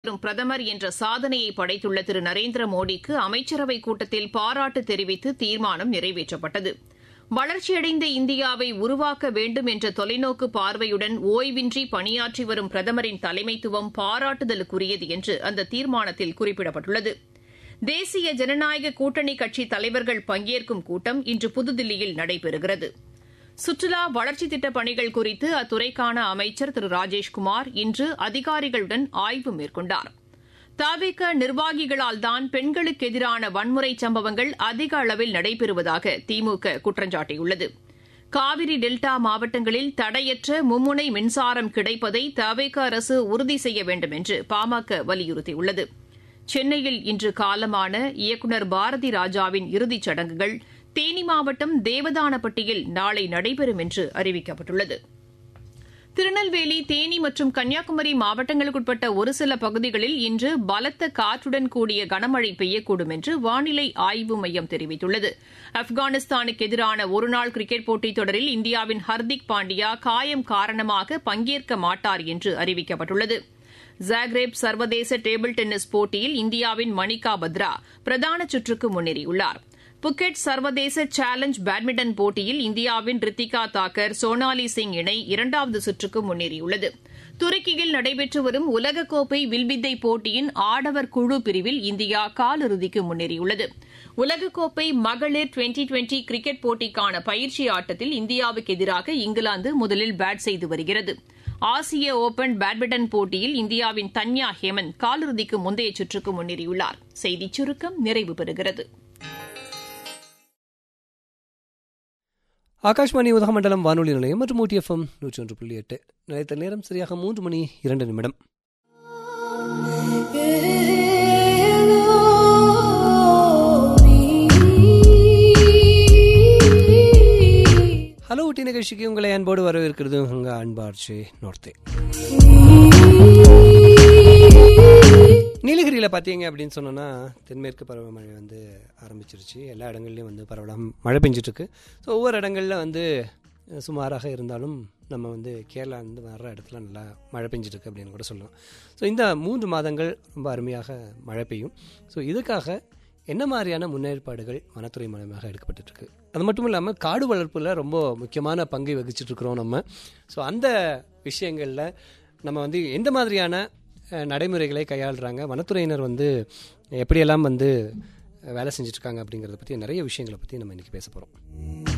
வரும் பிரதமர் என்ற சாதனையை படைத்துள்ள திரு நரேந்திர மோடிக்கு அமைச்சரவைக் கூட்டத்தில் பாராட்டு தெரிவித்து தீர்மானம் நிறைவேற்றப்பட்டது. வளர்ச்சியடைந்த இந்தியாவை உருவாக்க வேண்டும் என்ற தொலைநோக்கு பார்வையுடன் ஓய்வின்றி பணியாற்றி வரும் பிரதமரின் தலைமைத்துவம் பாராட்டுதலுக்குரியது என்று அந்த தீர்மானத்தில் குறிப்பிடப்பட்டுள்ளது. தேசிய ஜனநாயக கூட்டணி கட்சி தலைவர்கள் பங்கேற்கும் கூட்டம் இன்று புதுதில்லியில் நடைபெறுகிறது. சுற்றுலா வளர்ச்சித் திட்டப் பணிகள் குறித்து அத்துறைக்கான அமைச்சர் திரு ராஜேஷ்குமார் இன்று அதிகாரிகளுடன் ஆய்வு மேற்கொண்டார். தவிக நிர்வாகிகளால்தான் பெண்களுக்கு எதிரான வன்முறை சம்பவங்கள் அதிக அளவில் நடைபெறுவதாக திமுக குற்றம் சாட்டியுள்ளது. காவிரி டெல்டா மாவட்டங்களில் தடையற்ற மும்முனை மின்சாரம் கிடைப்பதை தவிக அரசு உறுதி செய்ய வேண்டும் என்று பாமக வலியுறுத்தியுள்ளது. சென்னையில் இன்று காலமான இயக்குநர் பாரதி ராஜாவின் இறுதிச் சடங்குகள் தேனி மாவட்டம் தேவதானப்பட்டியில் நாளை நடைபெறும் என்று அறிவிக்கப்பட்டுள்ளது. திருநெல்வேலி, தேனி மற்றும் கன்னியாகுமரி மாவட்டங்களுக்குட்பட்ட ஒரு சில பகுதிகளில் இன்று பலத்த காற்றுடன் கூடிய கனமழை பெய்யக்கூடும் என்று வானிலை ஆய்வு மையம் தெரிவித்துள்ளது. ஆப்கானிஸ்தானுக்கு எதிரான ஒருநாள் கிரிக்கெட் போட்டித் தொடரில் இந்தியாவின் ஹர்திக் பாண்டியா காயம் காரணமாக பங்கேற்க மாட்டார் என்று அறிவிக்கப்பட்டுள்ளது. ஜாக்ரேப் சர்வதேச டேபிள் டென்னிஸ் போட்டியில் இந்தியாவின் மணிகா பத்ரா பிரதான சுற்றுக்கு முன்னேறியுள்ளார். புக்கெட் சர்வதேச சேலஞ்ச் பேட்மிண்டன் போட்டியில் இந்தியாவின் ரித்திகா தாக்கர், சோனாலி சிங் இணை இரண்டாவது சுற்றுக்கு முன்னேறியுள்ளது. துருக்கியில் நடைபெற்று வரும் உலகக்கோப்பை வில்வித்தை போட்டியின் ஆடவர் குழு பிரிவில் இந்தியா காலிறுதிக்கு முன்னேறியுள்ளது. உலகக்கோப்பை மகளிர் டுவெண்டி கிரிக்கெட் போட்டிக்கான பயிற்சி ஆட்டத்தில் இந்தியாவுக்கு எதிராக இங்கிலாந்து முதலில் பேட் செய்து வருகிறது. ஆசிய ஓபன் பேட்மிண்டன் போட்டியில் இந்தியாவின் தன்யா ஹேமந்த் காலிறுதிக்கு முந்தைய சுற்றுக்கு முன்னேறியுள்ளார். செய்திச் சுருக்கம் நிறைவு பெறுகிறது. ஆகாஷ்வாணி உதகமண்டலம் வானொலி நிலையம் மற்றும் ஊட்டி FM 101.8 நிலையத்த நேரம் சரியாக 3:02. ஹலோ ஊட்டி நிகழ்ச்சிக்கு உங்களை அன்போடு வரவேற்கிறது உங்கள் அன்பார்ச்சி நோர்த்தே. நீலகிரியில் பார்த்தீங்க அப்படின்னு சொன்னோன்னா தென்மேற்கு பருவமழை வந்து ஆரம்பிச்சிருச்சு. எல்லா இடங்கள்லையும் வந்து பரவலாக மழை பெஞ்சிட்ருக்கு. ஸோ ஒவ்வொரு இடங்களில் வந்து சுமாராக இருந்தாலும் நம்ம வந்து கேரளா வந்து வர்ற இடத்துல நல்லா மழை பெஞ்சிட்ருக்கு அப்படின்னு கூட சொல்லலாம். ஸோ இந்த 3 மாதங்கள் ரொம்ப அருமையாக மழை பெய்யும். ஸோ இதுக்காக என்ன மாதிரியான முன்னேற்பாடுகள் வனத்துறை மூலமாக எடுக்கப்பட்டுருக்கு? அது மட்டும் இல்லாமல் காடு வளர்ப்பில் ரொம்ப முக்கியமான பங்கை வகிச்சிட்ருக்கிறோம் நம்ம. ஸோ அந்த விஷயங்களில் நம்ம வந்து எந்த மாதிரியான நடைமுறைகளை கையாளுறாங்க, வனத்துறையினர் வந்து எப்படியெல்லாம் வந்து வேலை செஞ்சுட்ருக்காங்க அப்படிங்கிறத பற்றி நிறைய விஷயங்களை பற்றி நம்ம இன்றைக்கி பேச போகிறோம்.